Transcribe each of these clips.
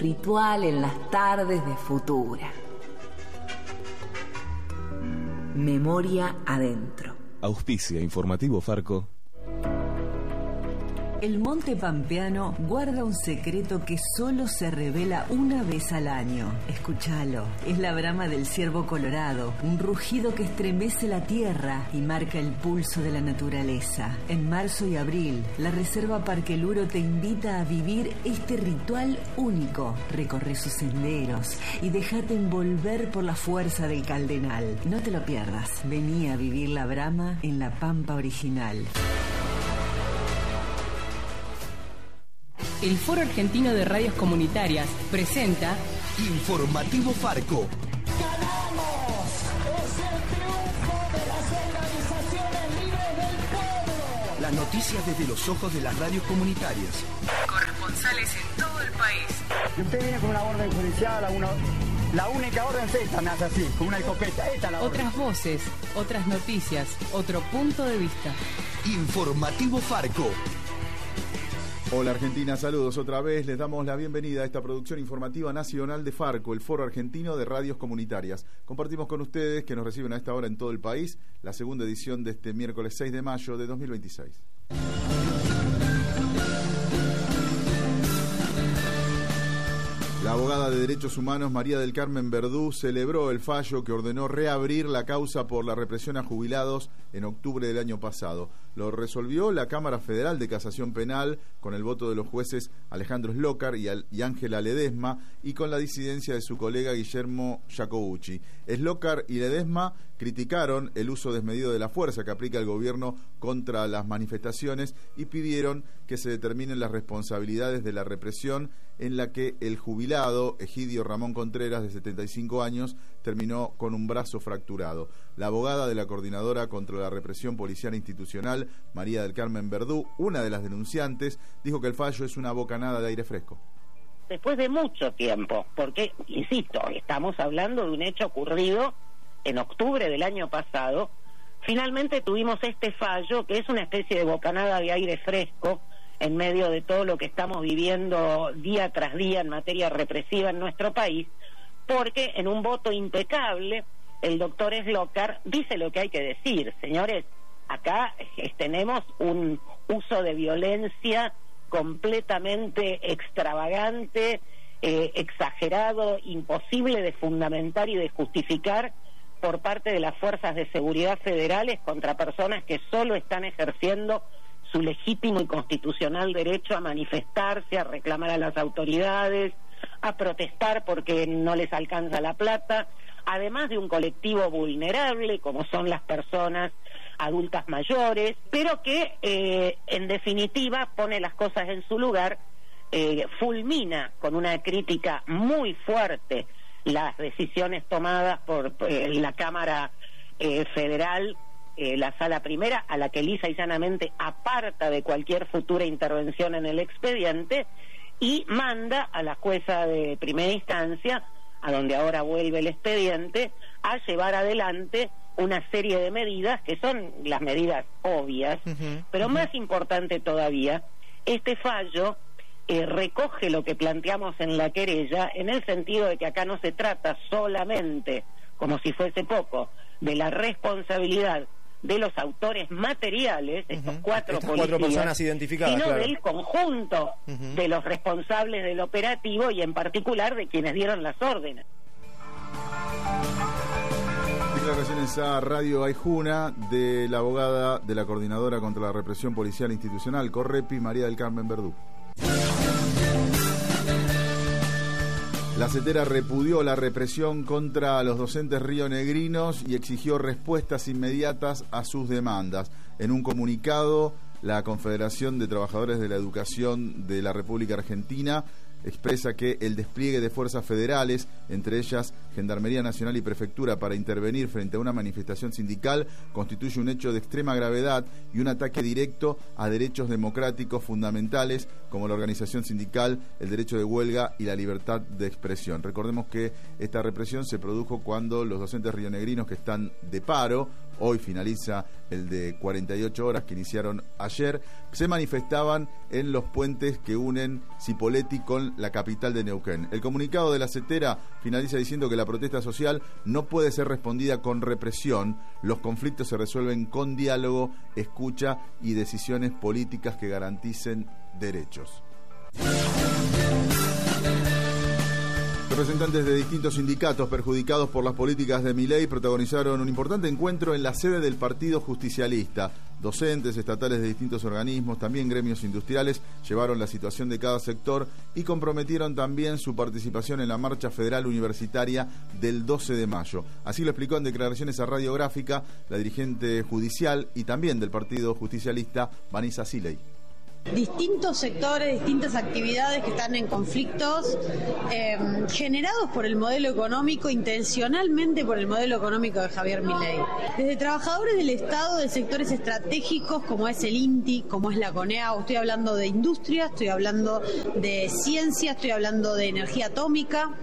Ritual en las tardes de Futura. Memoria adentro. Auspicia Informativo Farco. El Monte Pampeano guarda un secreto que solo se revela una vez al año. Escúchalo. Es la brama del ciervo colorado, un rugido que estremece la tierra y marca el pulso de la naturaleza. En marzo y abril, la Reserva Parque Luro te invita a vivir este ritual único. Recorre sus senderos y déjate envolver por la fuerza del Caldenal. No te lo pierdas. Vení a vivir la brama en la Pampa original. El Foro Argentino de Radios Comunitarias presenta Informativo Farco. ¡Ganamos! ¡Es el triunfo de las organizaciones libres del pueblo! Las noticias desde los ojos de las radios comunitarias. corresponsales en todo el país. Y usted viene con una orden judicial, la única orden es esta, me hace así, con una escopeta. Esta es la orden. Otras voces, otras noticias, otro punto de vista. Informativo Farco. Hola Argentina, saludos otra vez. Les damos la bienvenida a esta producción informativa nacional de Farco, el Foro Argentino de Radios Comunitarias. Compartimos con ustedes, que nos reciben a esta hora en todo el país, la segunda edición de este miércoles 6 de mayo de 2026. La abogada de Derechos Humanos María del Carmen Verdú celebró el fallo que ordenó reabrir la causa por la represión a jubilados en octubre del año pasado. Lo resolvió la Cámara Federal de Casación Penal con el voto de los jueces Alejandro Slokar y Ángela Ledesma y con la disidencia de su colega Guillermo Jacobacci. Slokar y Ledesma criticaron el uso desmedido de la fuerza que aplica el gobierno contra las manifestaciones y pidieron que se determinen las responsabilidades de la represión en la que el jubilado Egidio Ramón Contreras, de 75 años, terminó con un brazo fracturado. La abogada de la Coordinadora contra la Represión Policial Institucional, María del Carmen Verdú, una de las denunciantes, dijo que el fallo es una bocanada de aire fresco. Después de mucho tiempo, porque, insisto, estamos hablando de un hecho ocurrido en octubre del año pasado, finalmente tuvimos este fallo que es una especie de bocanada de aire fresco en medio de todo lo que estamos viviendo día tras día en materia represiva en nuestro país, porque en un voto impecable el doctor Slokar dice lo que hay que decir. Señores, acá tenemos un uso de violencia completamente extravagante, exagerado, imposible de fundamentar y de justificar por parte de las fuerzas de seguridad federales contra personas que solo están ejerciendo su legítimo y constitucional derecho a manifestarse, a reclamar a las autoridades, a protestar porque no les alcanza la plata, además de un colectivo vulnerable como son las personas adultas mayores, pero que en definitiva pone las cosas en su lugar, fulmina con una crítica muy fuerte las decisiones tomadas por la Cámara Federal, la Sala Primera, a la que lisa y llanamente aparta de cualquier futura intervención en el expediente y manda a la jueza de primera instancia, a donde ahora vuelve el expediente, a llevar adelante una serie de medidas que son las medidas obvias, pero más importante todavía, este fallo recoge lo que planteamos en la querella, en el sentido de que acá no se trata solamente, como si fuese poco, de la responsabilidad de los autores materiales, estas cuatro personas identificadas, sino claro, del conjunto de los responsables del operativo y en particular de quienes dieron las órdenes. Declaraciones a Radio Aijuna de la abogada de la Coordinadora contra la Represión Policial Institucional, Correpi, María del Carmen Verdú. La CETERA repudió la represión contra los docentes rionegrinos y exigió respuestas inmediatas a sus demandas. En un comunicado, la Confederación de Trabajadores de la Educación de la República Argentina expresa que el despliegue de fuerzas federales, entre ellas Gendarmería Nacional y Prefectura, para intervenir frente a una manifestación sindical constituye un hecho de extrema gravedad y un ataque directo a derechos democráticos fundamentales como la organización sindical, el derecho de huelga y la libertad de expresión. Recordemos que esta represión se produjo cuando los docentes rionegrinos que están de paro hoy finaliza el de 48 horas que iniciaron ayer, se manifestaban en los puentes que unen Cipolletti con la capital de Neuquén. El comunicado de la CETERA finaliza diciendo que la protesta social no puede ser respondida con represión. Los conflictos se resuelven con diálogo, escucha y decisiones políticas que garanticen derechos. Representantes de distintos sindicatos perjudicados por las políticas de Milei protagonizaron un importante encuentro en la sede del Partido Justicialista. Docentes estatales de distintos organismos, también gremios industriales, llevaron la situación de cada sector y comprometieron también su participación en la marcha federal universitaria del 12 de mayo. Así lo explicó en declaraciones a Radiográfica la dirigente judicial y también del Partido Justicialista, Vanessa Siley. Distintos sectores, distintas actividades que están en conflictos generados por el modelo económico, intencionalmente por el modelo económico de Javier Milei. Desde trabajadores del Estado, de sectores estratégicos como es el INTI, como es la CONEAU, estoy hablando de industria, estoy hablando de ciencia, estoy hablando de energía atómica,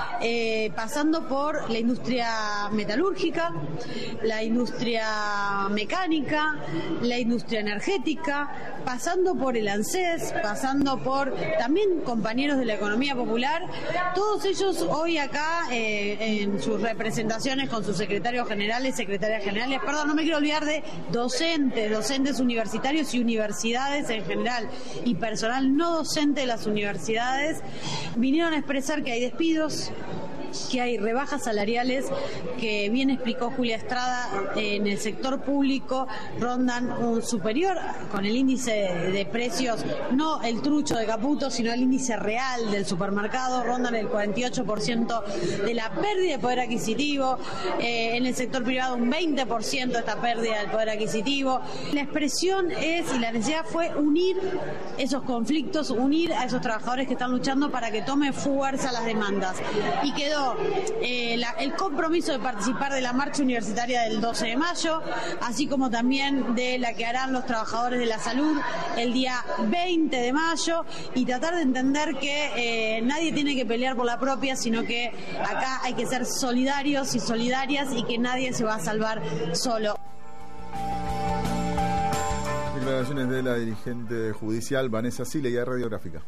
pasando por la industria metalúrgica, la industria mecánica, la industria energética, pasando por el ANSES, pasando por también compañeros de la economía popular, todos ellos hoy acá en sus representaciones con sus secretarias generales, no me quiero olvidar de docentes universitarios y universidades en general, y personal no docente de las universidades, vinieron a expresar que hay despidos, que hay rebajas salariales, que bien explicó Julia Estrada, en el sector público rondan un superior con el índice de precios, no el trucho de Caputo, sino el índice real del supermercado, rondan el 48% de la pérdida de poder adquisitivo, en el sector privado un 20% de esta pérdida del poder adquisitivo. La expresión y la necesidad fue unir esos conflictos, unir a esos trabajadores que están luchando para que tome fuerza las demandas. Y quedó el compromiso de participar de la marcha universitaria del 12 de mayo, así como también de la que harán los trabajadores de la salud el día 20 de mayo, y tratar de entender que nadie tiene que pelear por la propia, sino que acá hay que ser solidarios y solidarias y que nadie se va a salvar solo. Declaraciones de la dirigente judicial Vanessa Siley a Radiográfica.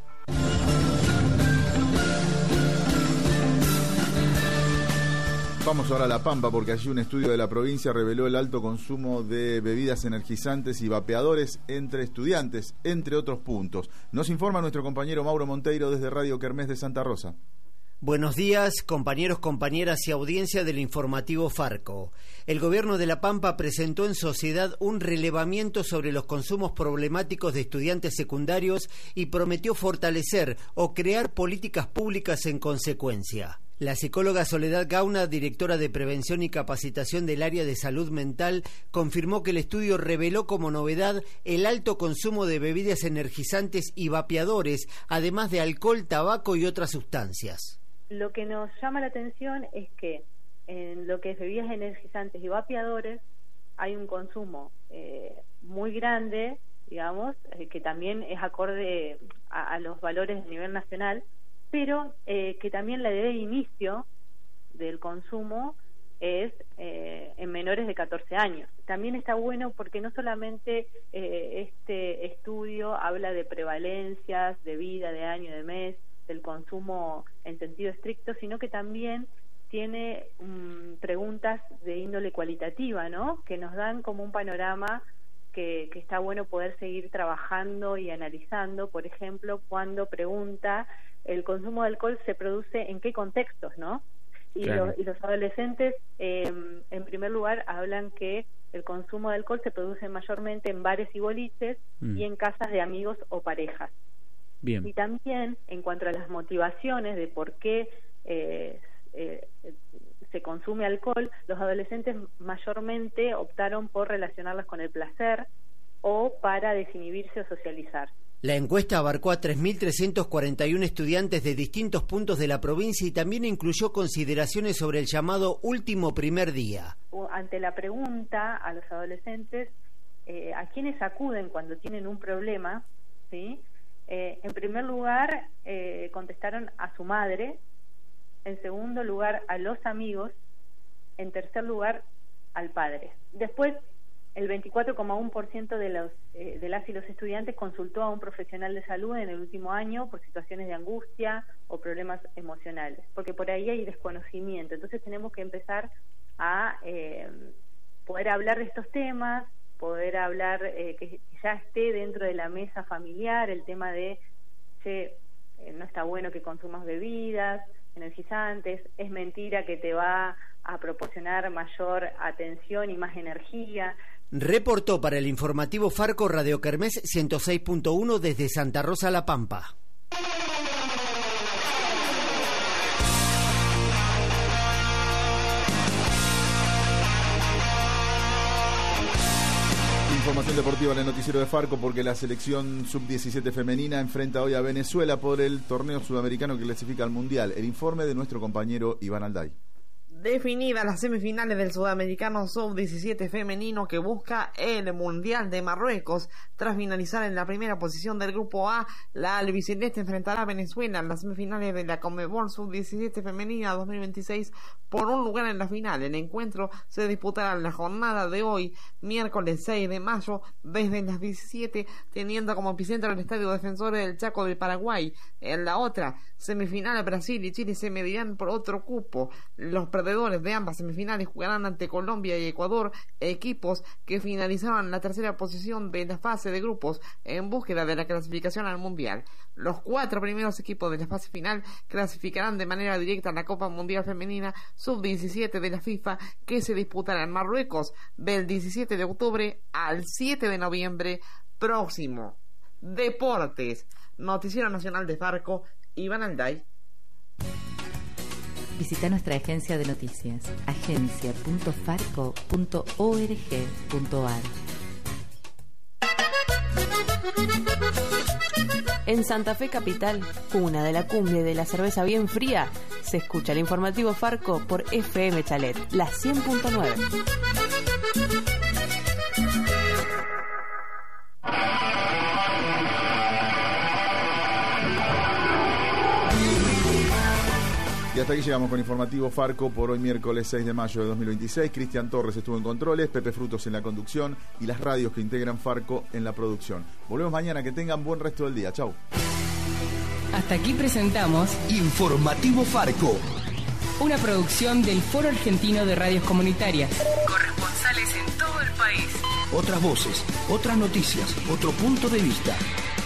Vamos ahora a La Pampa, porque allí un estudio de la provincia reveló el alto consumo de bebidas energizantes y vapeadores entre estudiantes, entre otros puntos. Nos informa nuestro compañero Mauro Monteiro desde Radio Kermés de Santa Rosa. Buenos días, compañeros, compañeras y audiencia del informativo Farco. El gobierno de La Pampa presentó en sociedad un relevamiento sobre los consumos problemáticos de estudiantes secundarios y prometió fortalecer o crear políticas públicas en consecuencia. La psicóloga Soledad Gauna, directora de Prevención y Capacitación del Área de Salud Mental, confirmó que el estudio reveló como novedad el alto consumo de bebidas energizantes y vapeadores, además de alcohol, tabaco y otras sustancias. Lo que nos llama la atención es que en lo que es bebidas energizantes y vapeadores hay un consumo muy grande, digamos, que también es acorde a los valores a nivel nacional, pero que también la edad de inicio del consumo es en menores de 14 años. También está bueno porque no solamente este estudio habla de prevalencias, de vida, de año, de mes, del consumo en sentido estricto, sino que también tiene preguntas de índole cualitativa, ¿no?, que nos dan como un panorama que está bueno poder seguir trabajando y analizando. Por ejemplo, cuando pregunta el consumo de alcohol se produce en qué contextos, ¿no? Y, claro, los adolescentes, en primer lugar, hablan que el consumo de alcohol se produce mayormente en bares y boliches y en casas de amigos o parejas. Bien. Y también, en cuanto a las motivaciones de por qué se consume alcohol, los adolescentes mayormente optaron por relacionarlas con el placer o para desinhibirse o socializar. La encuesta abarcó a 3.341 estudiantes de distintos puntos de la provincia y también incluyó consideraciones sobre el llamado último primer día. Ante la pregunta a los adolescentes, ¿a quiénes acuden cuando tienen un problema? ¿Sí? En primer lugar, contestaron a su madre. En segundo lugar, a los amigos. En tercer lugar, al padre. Después, el 24,1% de las y los estudiantes consultó a un profesional de salud en el último año por situaciones de angustia o problemas emocionales, porque por ahí hay desconocimiento. Entonces tenemos que empezar a poder hablar de estos temas, poder hablar que ya esté dentro de la mesa familiar el tema de no está bueno que consumas bebidas energizantes, es mentira que te va a proporcionar mayor atención y más energía. Reportó para el informativo Farco Radio Kermés 106.1 desde Santa Rosa, La Pampa. Información deportiva en el noticiero de Farco, porque la selección sub-17 femenina enfrenta hoy a Venezuela por el torneo sudamericano que clasifica al Mundial. El informe de nuestro compañero Iván Alday. Definidas las semifinales del Sudamericano Sub-17 femenino que busca el Mundial de Marruecos. Tras finalizar en la primera posición del Grupo A, la albiceleste enfrentará a Venezuela en las semifinales de la Conmebol Sub-17 femenina 2026 por un lugar en la final. El encuentro se disputará en la jornada de hoy, miércoles 6 de mayo, desde las 17, teniendo como epicentro el Estadio Defensores del Chaco de Paraguay. En la otra semifinal, Brasil y Chile se medirán por otro cupo. Los perdedores de ambas semifinales jugarán ante Colombia y Ecuador, equipos que finalizaron en la tercera posición de la fase de grupos en búsqueda de la clasificación al Mundial. Los 4 primeros equipos de la fase final clasificarán de manera directa a la Copa Mundial Femenina Sub-17 de la FIFA, que se disputará en Marruecos del 17 de octubre al 7 de noviembre próximo. Deportes. Noticiero Nacional de Farco, Iván Alday. Visita nuestra agencia de noticias, agencia.farco.org.ar. En Santa Fe Capital, cuna de la cumbia y de la cerveza bien fría, se escucha el informativo Farco por FM Chalet, la 100.9. Y hasta aquí llegamos con Informativo Farco por hoy miércoles 6 de mayo de 2026. Cristian Torres estuvo en controles, Pepe Frutos en la conducción y las radios que integran Farco en la producción. Volvemos mañana, que tengan buen resto del día. Chau. Hasta aquí presentamos Informativo Farco, una producción del Foro Argentino de Radios Comunitarias. Corresponsales en todo el país. otras voces, otras noticias, otro punto de vista.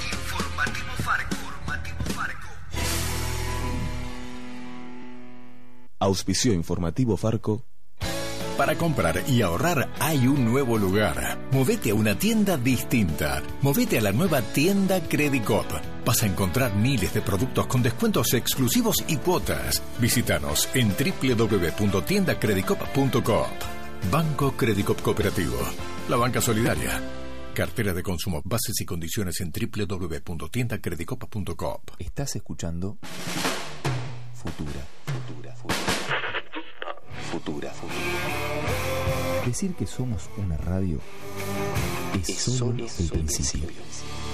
Auspició Informativo Farco. Para comprar y ahorrar hay un nuevo lugar. Movete a una tienda distinta. Movete a la nueva tienda Credicop. Vas a encontrar miles de productos con descuentos exclusivos y cuotas. Visítanos en www.tiendacredicop.coop. Banco Credicop Cooperativo. La banca solidaria. Cartera de consumo. Bases y condiciones en www.tiendacredicop.coop. Estás escuchando Futura. Decir que somos una radio es solo el principio.